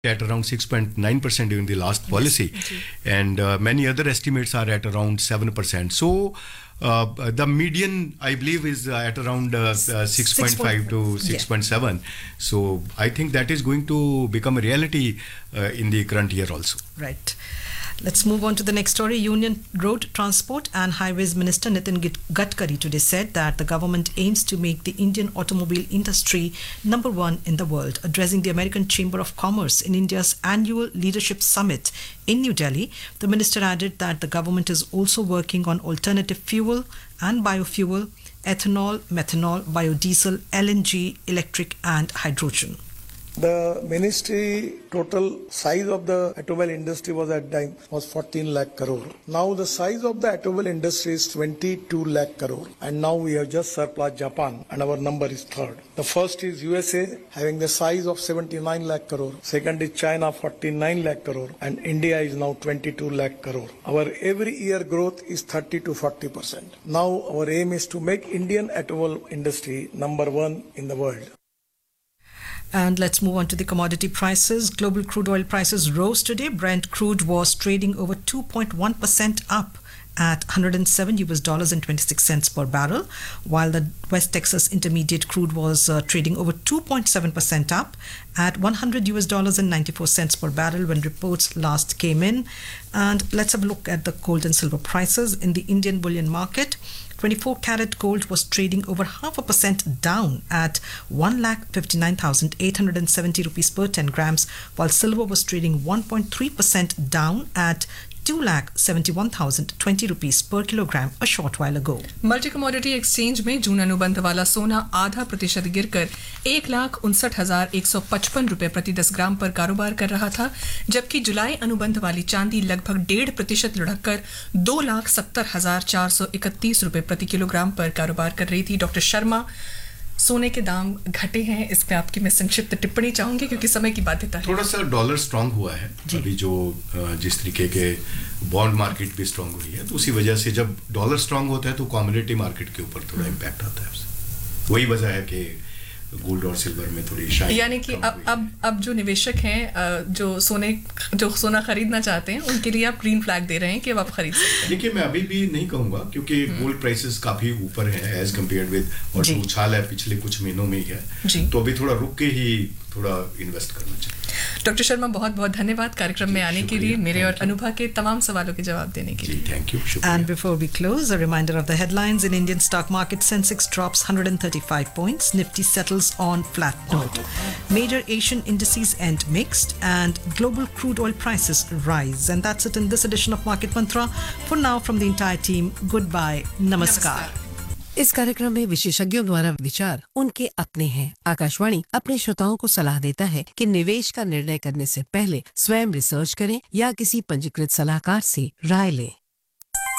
at around 6.9% during the last policy, and many other estimates are at around 7%. So the median, I believe, is at around 6.5 to 6.7. So I think that is going to become a reality in the current year also. Right. Let's move on to the next story. Union Road Transport and Highways Minister Nitin Gadkari today said that the government aims to make the Indian automobile industry number one in the world. Addressing the American Chamber of Commerce in India's annual Leadership Summit in New Delhi, the minister added that the government is also working on alternative fuel and biofuel, ethanol, methanol, biodiesel, LNG, electric and hydrogen. The ministry total size of the automobile industry was at time was 14 lakh crore. Now the size of the automobile industry is 22 lakh crore, and now we have just surpassed Japan, and our number is third. The first is USA having the size of 79 lakh crore. Second is China 49 lakh crore, and India is now 22 lakh crore. Our every year growth is 30 to 40%. Now our aim is to make Indian automobile industry number one in the world. And let's move on to the commodity prices. Global crude oil prices rose today. Brent crude was trading over 2.1% up at $107.26 per barrel, while the West Texas Intermediate crude was trading over 2.7% up at $100.94 per barrel when reports last came in. And let's have a look at the gold and silver prices in the Indian bullion market. 24-carat gold was trading over 0.5% down at 1,59,870 rupees per 10 grams, while silver was trading 1.3% down at 2,71,020 rupees per kilogram a short while ago. Multi commodity exchange में जून अनुबंध वाला सोना 0.5% गिरकर 1,59,155 रुपए प्रति 10 ग्राम पर कारोबार कर रहा था, जबकि जुलाई अनुबंध वाली चांदी लगभग 1.5% लुढ़ककर 2,70,431 रुपए प्रति किलोग्राम पर कारोबार कर रही थी। डॉक्टर शर्मा, सोने के दाम घटे हैं, इस पे आपकी मैं संक्षिप्त टिप्पणी चाहूंगी क्योंकि समय की बाध्यता है। थोड़ा सा डॉलर स्ट्रांग हुआ है अभी, जो जिस तरीके के बॉन्ड मार्केट भी स्ट्रांग हुई है, तो उसी वजह से जब डॉलर स्ट्रांग होता है तो कमोडिटी मार्केट के ऊपर थोड़ा इम्पैक्ट आता है। वही वजह है कि गोल्ड और सिल्वर में थोड़ी शाइन, यानी कि अब जो निवेशक हैं जो सोना खरीदना चाहते हैं उनके लिए आप ग्रीन फ्लैग दे रहे हैं कि अब आप खरीद सकते हैं। देखिए, मैं अभी भी नहीं कहूंगा क्योंकि गोल्ड प्राइसेस काफी ऊपर हैं एज कंपेयर्ड विद, और जो उछाल है पिछले कुछ महीनों में ही है, तो अभी थोड़ा रुक के ही थोड़ा इन्वेस्ट करना चाहिए। डॉक्टर शर्मा, बहुत बहुत धन्यवाद कार्यक्रम में आने के लिए, मेरे और अनुभा के तमाम सवालों के जवाब देने के लिए। Thank you. And before we close, a reminder of the headlines. In Indian stock market, Sensex drops 135 points. Nifty settles on flat note. Major Asian indices end mixed, and global crude oil prices rise. And that's it in this edition of Market Mantra. For now, from the entire team, goodbye, namaskar. इस कार्यक्रम में विशेषज्ञों द्वारा विचार उनके अपने हैं। आकाशवाणी अपने श्रोताओं को सलाह देता है कि निवेश का निर्णय करने से पहले स्वयं रिसर्च करें या किसी पंजीकृत सलाहकार से राय लें।